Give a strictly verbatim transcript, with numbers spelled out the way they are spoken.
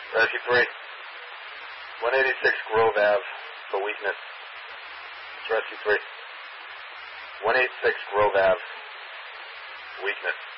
Rescue three. one eighty-six Grove Ave for weakness. It's Rescue three. one eighty-six Grove Ave. Weakness.